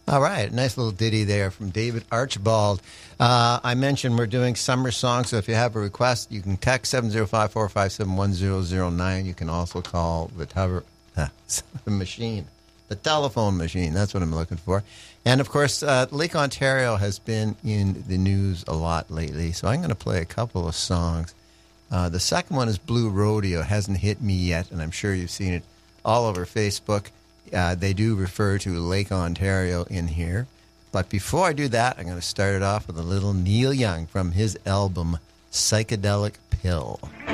All right, nice little ditty there from David Archibald. I mentioned we're doing summer songs, so if you have a request, you can text 705-457-1009. You can also call the machine, the telephone machine. That's what I'm looking for. And, of course, Lake Ontario has been in the news a lot lately, so I'm going to play a couple of songs. The second one is Blue Rodeo. It hasn't hit me yet, and I'm sure you've seen it all over Facebook. They do refer to Lake Ontario in here. But before I do that, I'm going to start it off with a little Neil Young from his album, Psychedelic Pill.